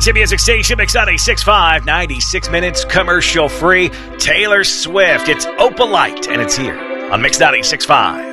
Alternative music station, Mix 96.5, 96 minutes commercial free. Taylor Swift. It's Opalite, and it's here on Mix 96.5.